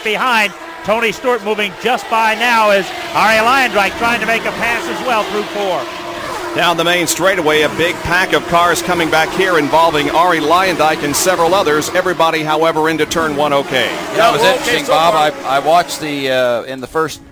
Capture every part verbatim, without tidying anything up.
back behind. Tony Stewart moving just by now as Ari Leyendijk trying to make a pass as well through four. Down the main straightaway, a big pack of cars coming back here involving Ari Leyendijk and several others. Everybody, however, into turn one okay. That was okay, interesting, so Bob. far. I, I watched the, uh, in the first...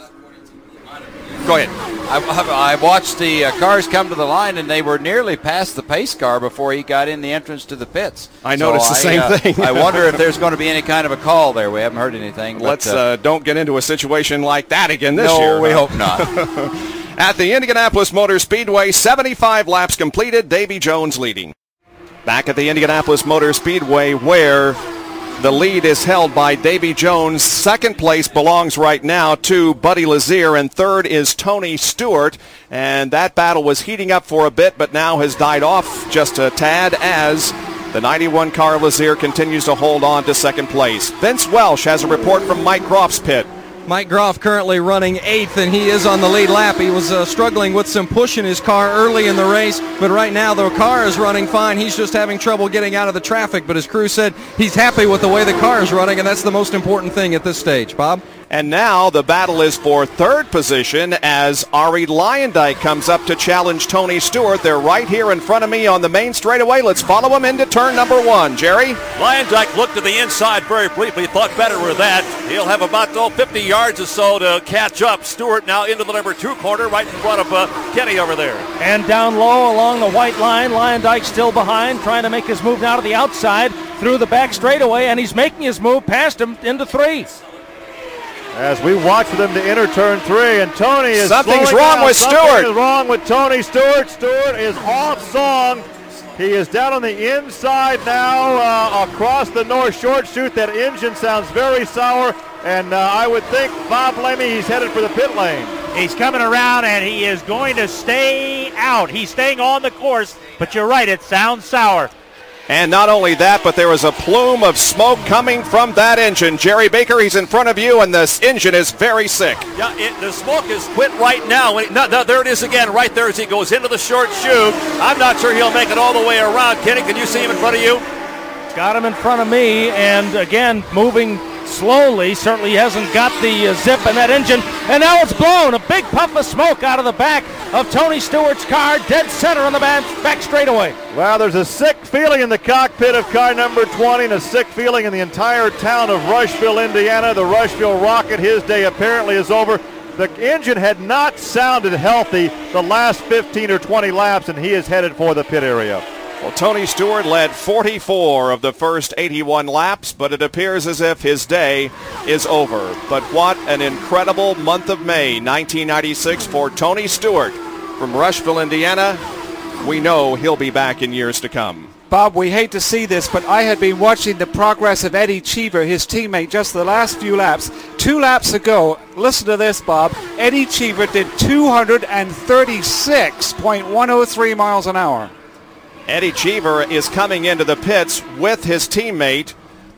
Go ahead. I, I watched the uh, cars come to the line, and they were nearly past the pace car before he got in the entrance to the pits. I noticed so the same I, uh, thing. I wonder if there's going to be any kind of a call there. We haven't heard anything. But, Let's uh, uh, don't get into a situation like that again this no, year. No, we huh? hope not. At the Indianapolis Motor Speedway, seventy-five laps completed, Davy Jones leading. Back at the Indianapolis Motor Speedway, where the lead is held by Davy Jones. Second place belongs right now to Buddy Lazier, and third is Tony Stewart. And that battle was heating up for a bit, but now has died off just a tad as the ninety-one car Lazier continues to hold on to second place. Vince Welsh has a report from Mike Groff's pit. Mike Groff currently running eighth, and he is on the lead lap. He was uh, struggling with some push in his car early in the race, but right now the car is running fine. He's just having trouble getting out of the traffic, but his crew said he's happy with the way the car is running, and that's the most important thing at this stage. Bob? And now the battle is for third position as Ari Leyendijk comes up to challenge Tony Stewart. They're right here in front of me on the main straightaway. Let's follow him into turn number one. Jerry? Leyendijk looked to the inside very briefly, thought better with that. He'll have about oh, fifty yards or so to catch up. Stewart now into the number two corner right in front of uh, Kenny over there. And down low along the white line, Leyendijk still behind, trying to make his move now to the outside through the back straightaway, and he's making his move past him into three. As we watch for them to enter turn three, and Tony is Something's slowing wrong down. with Something Stewart. is wrong with Tony Stewart. Stewart is off song. He is down on the inside now uh, across the north short chute. That engine sounds very sour, and uh, I would think, Bob Lemmy, he's headed for the pit lane. He's coming around, and he is going to stay out. He's staying on the course, but you're right, it sounds sour. And not only that, but there is a plume of smoke coming from that engine. Jerry Baker, he's in front of you, and this engine is very sick. Yeah, it, the smoke is quit right now. When it, no, no, there it is again, right there as he goes into the short chute. I'm not sure he'll make it all the way around. Kenny, can you see him in front of you? Got him in front of me, and again, moving slowly. Certainly hasn't got the uh, zip in that engine, and now it's blown. A big puff of smoke out of the back of Tony Stewart's car, dead center on the back, back straightaway. Well, there's a sick feeling in the cockpit of car number twenty, and a sick feeling in the entire town of Rushville, Indiana. The Rushville Rocket, his day apparently is over. The engine had not sounded healthy the last fifteen or twenty laps, and he is headed for the pit area. Well, Tony Stewart led forty-four of the first eighty-one laps, but it appears as if his day is over. But what an incredible month of May, nineteen ninety-six, for Tony Stewart from Rushville, Indiana. We know he'll be back in years to come. Bob, we hate to see this, but I had been watching the progress of Eddie Cheever, his teammate, just the last few laps. Two laps ago, listen to this, Bob, Eddie Cheever did two thirty-six point one oh three miles an hour. Eddie Cheever is coming into the pits with his teammate,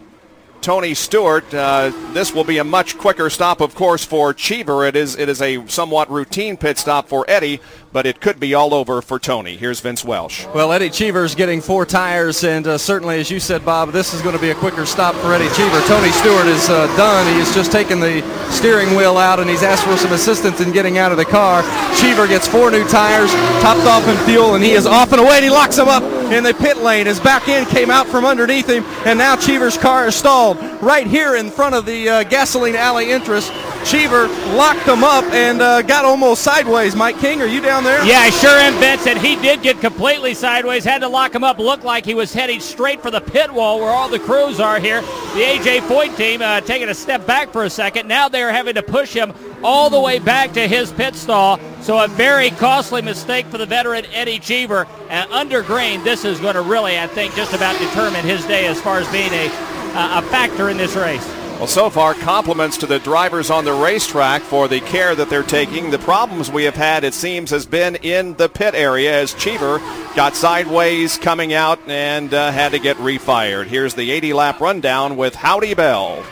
Tony Stewart. Uh, this will be a much quicker stop, of course, for Cheever. It is, it is a somewhat routine pit stop for Eddie, but it could be all over for Tony. Here's Vince Welsh. Well, Eddie Cheever's getting four tires, and uh, certainly, as you said, Bob, this is going to be a quicker stop for Eddie Cheever. Tony Stewart is uh, done. He has just taken the steering wheel out, and he's asked for some assistance in getting out of the car. Cheever gets four new tires, topped off in fuel, and he is off and away, and he locks him up in the pit lane. His back end came out from underneath him, and now Cheever's car is stalled right here in front of the uh, gasoline alley entrance. Cheever locked him up and uh, got almost sideways. Mike King, are you down there? Yeah, I sure am, Vince, and he did get completely sideways, had to lock him up. Looked like he was heading straight for the pit wall where all the crews are here. The A J Foyt team uh, taking a step back for a second. Now they're having to push him all the way back to his pit stall. So a very costly mistake for the veteran Eddie Cheever. And under green, this is going to really, I think, just about determine his day as far as being a, uh, a factor in this race. Well, so far, compliments to the drivers on the racetrack for the care that they're taking. The problems we have had, it seems, has been in the pit area as Cheever got sideways coming out and uh, had to get refired. Here's the eighty-lap rundown with Howdy Bell.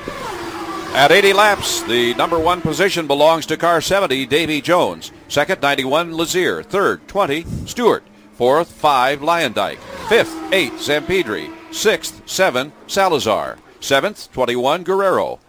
At eighty laps, the number one position belongs to car seventy, Davy Jones. Second, ninety-one, Lazier. Third, twenty, Stewart. Fourth, five, Leyendijk. Fifth, eight, Zampedri. Sixth, seven, Salazar. Seventh, twenty-one, Guerrero.